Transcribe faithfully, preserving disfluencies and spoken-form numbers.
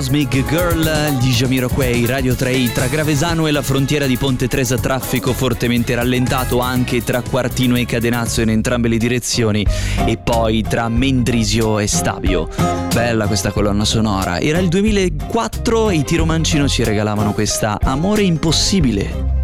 Cosmic Girl di Jamiroquai, Radio tre, tra Gravesano e la frontiera di Ponte Tresa, traffico fortemente rallentato anche tra Quartino e Cadenazzo in entrambe le direzioni, e poi tra Mendrisio e Stabio. Bella questa colonna sonora, era il duemilaquattro e i Tiro Mancino ci regalavano questa Amore Impossibile.